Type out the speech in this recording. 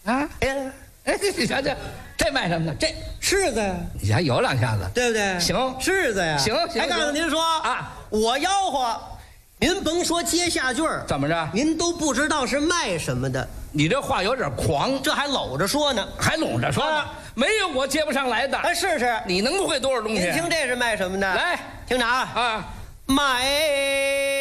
啊！哎，你瞧瞧，这卖什么呢？这柿子呀， 你还有两下子， 对不对？ 行柿子呀， 行还告诉您说啊， 我吆喝，您甭说接下句儿， 怎么着？ 您都不知道是卖什么的， 你这话有点狂， 这还搂着说呢。 还拢着说呢，没有我接不上来的。 来试试， 你能会多少东西？ 您听这是卖什么的？ 来， 听着啊啊， 卖